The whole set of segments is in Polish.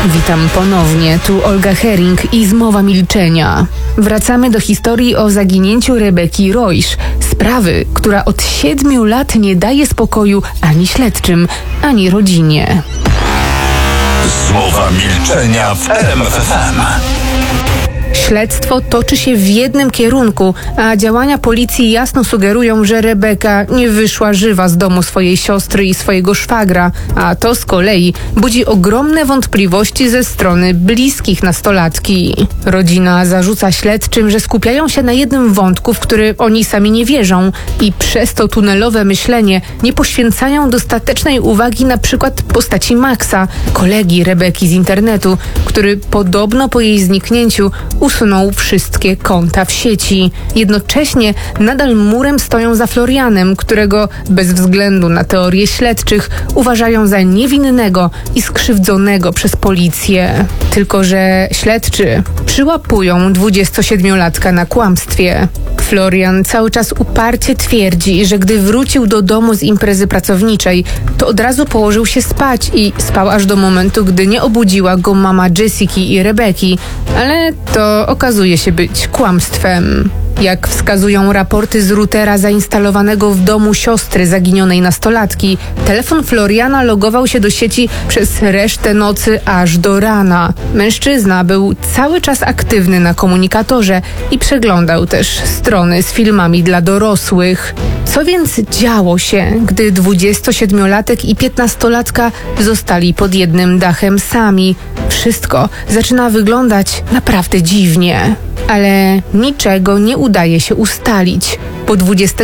Witam ponownie, tu Olga Hering i Zmowa Milczenia. Wracamy do historii o zaginięciu Rebeki Rojsz, sprawy, która od 7 lat nie daje spokoju ani śledczym, ani rodzinie. Zmowa Milczenia w RMF FM. Śledztwo toczy się w jednym kierunku, a działania policji jasno sugerują, że Rebeka nie wyszła żywa z domu swojej siostry i swojego szwagra, a to z kolei budzi ogromne wątpliwości ze strony bliskich nastolatki. Rodzina zarzuca śledczym, że skupiają się na jednym wątku, w który oni sami nie wierzą i przez to tunelowe myślenie nie poświęcają dostatecznej uwagi na przykład postaci Maxa, kolegi Rebeki z internetu, który podobno po jej zniknięciu usunął wszystkie konta w sieci. Jednocześnie nadal murem stoją za Florianem, którego bez względu na teorie śledczych uważają za niewinnego i skrzywdzonego przez policję. Tylko że śledczy przyłapują 27-latka na kłamstwie. Florian cały czas uparcie twierdzi, że gdy wrócił do domu z imprezy pracowniczej, to od razu położył się spać i spał aż do momentu, gdy nie obudziła go mama Jessiki i Rebeki, ale to okazuje się być kłamstwem. Jak wskazują raporty z routera zainstalowanego w domu siostry zaginionej nastolatki, telefon Floriana logował się do sieci przez resztę nocy aż do rana. Mężczyzna był cały czas aktywny na komunikatorze i przeglądał też strony z filmami dla dorosłych. Co więc działo się, gdy 27-latek i 15-latka zostali pod jednym dachem sami? Wszystko zaczyna wyglądać naprawdę dziwnie. Ale niczego nie udaje się ustalić. Po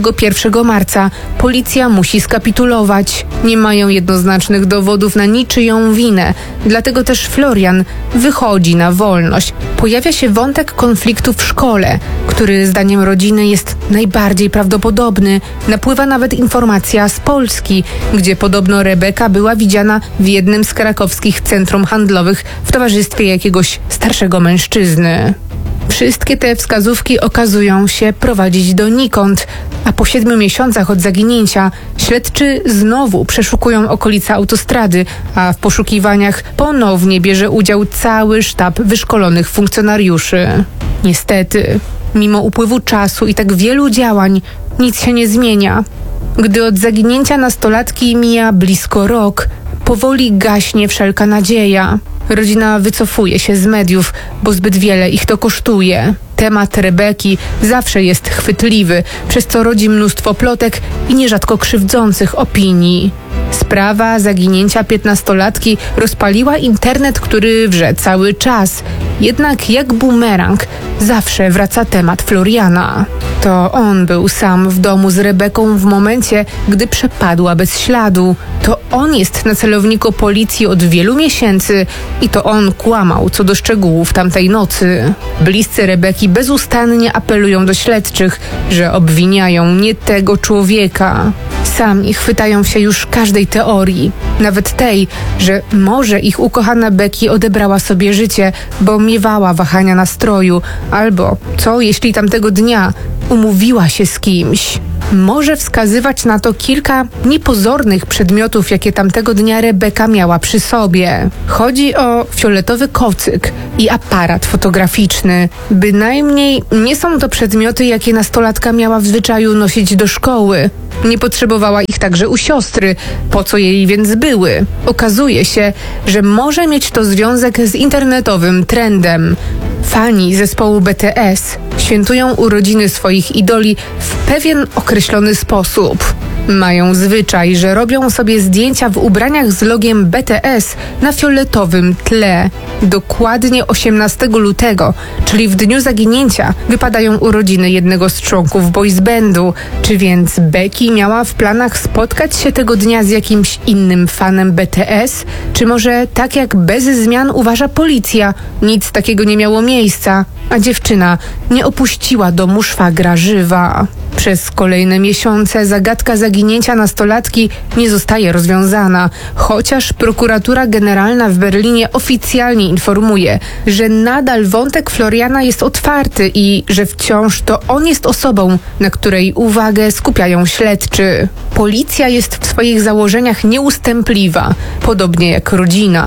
21 marca policja musi skapitulować. Nie mają jednoznacznych dowodów na niczyją winę, dlatego też Florian wychodzi na wolność. Pojawia się wątek konfliktu w szkole, który zdaniem rodziny jest najbardziej prawdopodobny. Napływa nawet informacja z Polski, gdzie podobno Rebeka była widziana w jednym z krakowskich centrum handlowych w towarzystwie jakiegoś starszego mężczyzny. Wszystkie te wskazówki okazują się prowadzić donikąd, a po 7 miesiącach od zaginięcia śledczy znowu przeszukują okolice autostrady, a w poszukiwaniach ponownie bierze udział cały sztab wyszkolonych funkcjonariuszy. Niestety, mimo upływu czasu i tak wielu działań, nic się nie zmienia. Gdy od zaginięcia nastolatki mija blisko rok, powoli gaśnie wszelka nadzieja. Rodzina wycofuje się z mediów, bo zbyt wiele ich to kosztuje. Temat Rebeki zawsze jest chwytliwy, przez co rodzi mnóstwo plotek i nierzadko krzywdzących opinii. Sprawa zaginięcia 15-latki rozpaliła internet, który wrze cały czas. Jednak jak bumerang zawsze wraca temat Floriana. To on był sam w domu z Rebeką w momencie, gdy przepadła bez śladu. To on jest na celowniku policji od wielu miesięcy i to on kłamał co do szczegółów tamtej nocy. Bliscy Rebeki bezustannie apelują do śledczych, że obwiniają nie tego człowieka. Sami chwytają się już każdej teorii, nawet tej, że może ich ukochana Becky odebrała sobie życie, bo miewała wahania nastroju, albo co jeśli tamtego dnia umówiła się z kimś. Może wskazywać na to kilka niepozornych przedmiotów, jakie tamtego dnia Rebeka miała przy sobie. Chodzi o fioletowy kocyk i aparat fotograficzny. Bynajmniej nie są to przedmioty, jakie nastolatka miała w zwyczaju nosić do szkoły. Nie potrzebowała ich także u siostry. Po co jej więc były? Okazuje się, że może mieć to związek z internetowym trendem. Fani zespołu BTS świętują urodziny swoich idoli w pewien określony sposób. Mają zwyczaj, że robią sobie zdjęcia w ubraniach z logiem BTS na fioletowym tle. Dokładnie 18 lutego, czyli w dniu zaginięcia, wypadają urodziny jednego z członków boys bandu. Czy więc Becky miała w planach spotkać się tego dnia z jakimś innym fanem BTS? Czy może tak jak bez zmian uważa policja, nic takiego nie miało miejsca, a dziewczyna nie opuściła domu szwagra żywa? Przez kolejne miesiące zagadka zaginięcia nastolatki nie zostaje rozwiązana, chociaż prokuratura generalna w Berlinie oficjalnie informuje, że nadal wątek Floriana jest otwarty i że wciąż to on jest osobą, na której uwagę skupiają śledczy. Policja jest w swoich założeniach nieustępliwa, podobnie jak rodzina,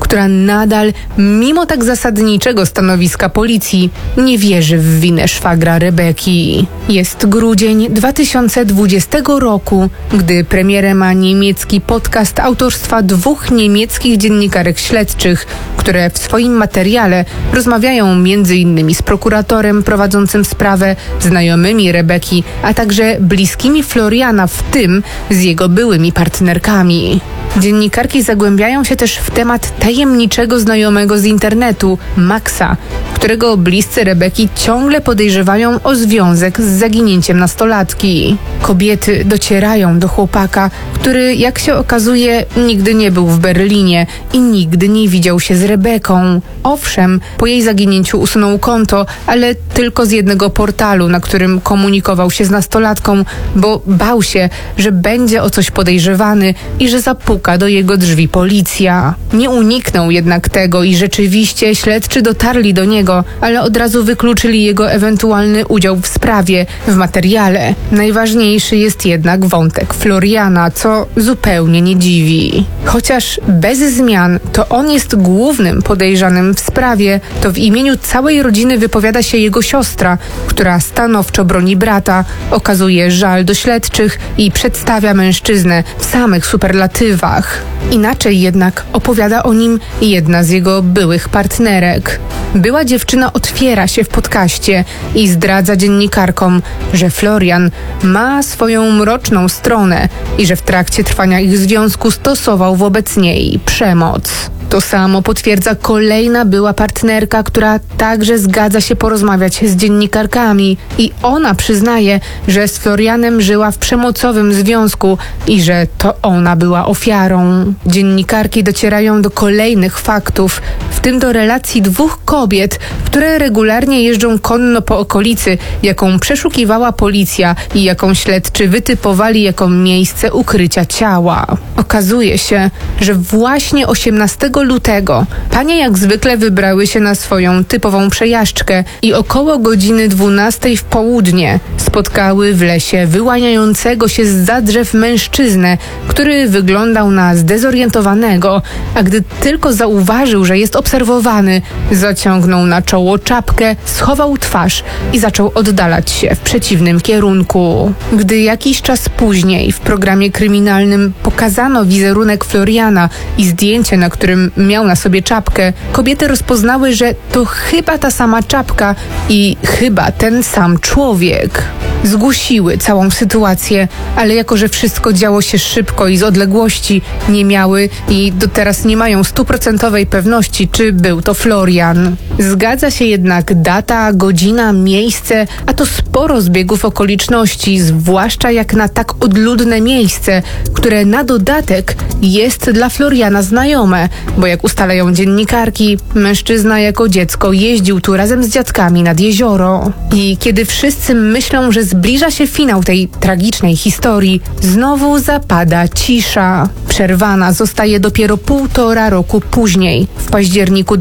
która nadal, mimo tak zasadniczego stanowiska policji, nie wierzy w winę szwagra Rebeki. Jest grudzień 2020 roku, gdy premierę ma niemiecki podcast autorstwa 2 niemieckich dziennikarek śledczych, które w swoim materiale rozmawiają m.in. z prokuratorem prowadzącym sprawę, znajomymi Rebeki, a także bliskimi Floriana, w tym z jego byłymi partnerkami. Dziennikarki zagłębiają się też w temat tajemniczego znajomego z internetu, Maxa, którego bliscy Rebeki ciągle podejrzewają o związek z zaginięciem nastolatki. Kobiety docierają do chłopaka, który, jak się okazuje, nigdy nie był w Berlinie i nigdy nie widział się z Rebeką. Owszem, po jej zaginięciu usunął konto, ale tylko z jednego portalu, na którym komunikował się z nastolatką, bo bał się, że będzie o coś podejrzewany i że zapuka do jego drzwi policja. Nie uniknął jednak tego i rzeczywiście śledczy dotarli do niego, ale od razu wykluczyli jego ewentualny udział w sprawie, w materiale. Najważniejszy jest jednak wątek Floriana, co zupełnie nie dziwi. Chociaż bez zmian to on jest głównym podejrzanym w sprawie, to w imieniu całej rodziny wypowiada się jego siostra, która stanowczo broni brata, okazuje żal do śledczych i przedstawia mężczyznę w samych superlatywach. Inaczej jednak opowiada o nim jedna z jego byłych partnerek. Była dziewczyna otwiera się w podcaście i zdradza dziennikarkom, że Florian ma swoją mroczną stronę i że w trakcie trwania ich związku stosował wobec niej przemoc. To samo potwierdza kolejna była partnerka, która także zgadza się porozmawiać z dziennikarkami i ona przyznaje, że z Florianem żyła w przemocowym związku i że to ona była ofiarą. Dziennikarki docierają do kolejnych faktów, w tym do relacji 2 kobiet, które regularnie jeżdżą konno po okolicy, jaką przeszukiwała policja i jaką śledczy wytypowali jako miejsce ukrycia ciała. Okazuje się, że właśnie 18 lutego panie jak zwykle wybrały się na swoją typową przejażdżkę i około godziny 12 w południe spotkały w lesie wyłaniającego się zza drzew mężczyznę, który wyglądał na zdezorientowanego, a gdy tylko zauważył, że jest obserwowany, zaciągnął na czoło czapkę, schował twarz i zaczął oddalać się w przeciwnym kierunku. Gdy jakiś czas później w programie kryminalnym pokazano wizerunek Floriana i zdjęcie, na którym miał na sobie czapkę, kobiety rozpoznały, że to chyba ta sama czapka i chyba ten sam człowiek. Zgłosiły całą sytuację, ale jako że wszystko działo się szybko i z odległości, nie miały i do teraz nie mają 100% pewności, czy był to Florian. Zgadza się jednak data, godzina, miejsce, a to sporo zbiegów okoliczności, zwłaszcza jak na tak odludne miejsce, które na dodatek jest dla Floriana znajome, bo jak ustalają dziennikarki, mężczyzna jako dziecko jeździł tu razem z dziadkami nad jezioro. I kiedy wszyscy myślą, że zbliża się finał tej tragicznej historii, znowu zapada cisza. Przerwana zostaje dopiero 1,5 roku później, w październiku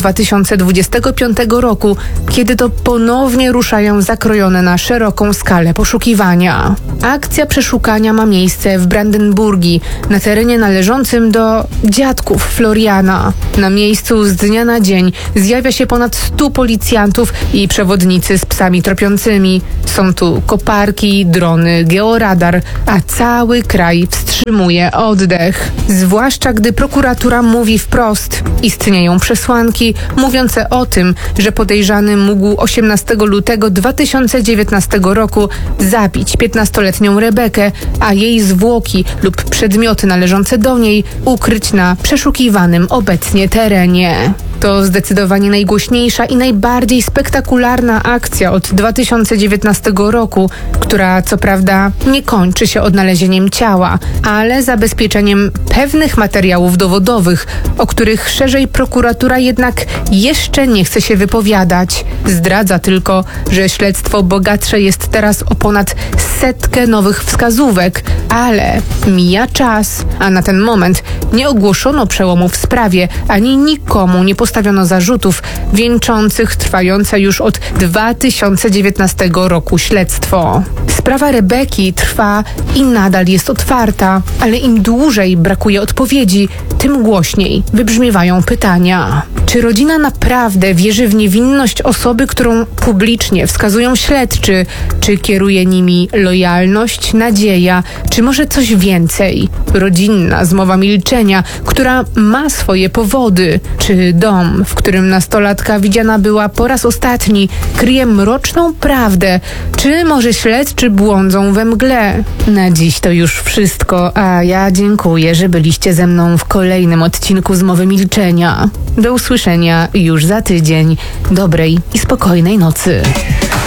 2025 roku, kiedy to ponownie ruszają zakrojone na szeroką skalę poszukiwania. Akcja przeszukania ma miejsce w Brandenburgii, na terenie należącym do dziadków Floriana. Na miejscu z dnia na dzień zjawia się ponad 100 policjantów i przewodnicy z psami tropiącymi. Są tu koparki, drony, georadar, a cały kraj wstrzymuje oddech. Zwłaszcza gdy prokuratura mówi wprost. Istnieją przesłanki mówiące o tym, że podejrzany mógł 18 lutego 2019 roku zabić 15-letnią Rebekę, a jej zwłoki lub przedmioty należące do niej ukryć na przeszukiwanym obecnie terenie. To zdecydowanie najgłośniejsza i najbardziej spektakularna akcja od 2019 roku, która co prawda nie kończy się odnalezieniem ciała, ale zabezpieczeniem pewnych materiałów dowodowych, o których szerzej prokuratura jednak jeszcze nie chce się wypowiadać. Zdradza tylko, że śledztwo bogatsze jest teraz o ponad 100 nowych wskazówek, ale mija czas, a na ten moment nie ogłoszono przełomu w sprawie, ani nikomu nie postawiono zarzutów wieńczących trwające już od 2019 roku śledztwo. Sprawa Rebeki trwa i nadal jest otwarta, ale im dłużej brakuje odpowiedzi, tym głośniej wybrzmiewają pytania. Czy rodzina naprawdę wierzy w niewinność osoby, którą publicznie wskazują śledczy? Czy kieruje nimi lojalność, nadzieja, czy może coś więcej? Rodzinna zmowa milczenia, która ma swoje powody. Czy dom, w którym nastolatka widziana była po raz ostatni, kryje mroczną prawdę? Czy może śledczy błądzą we mgle? Na dziś to już wszystko, a ja dziękuję, że byliście ze mną w kolejnym odcinku Zmowy Milczenia. Do usłyszenia już za tydzień. Dobrej i spokojnej nocy.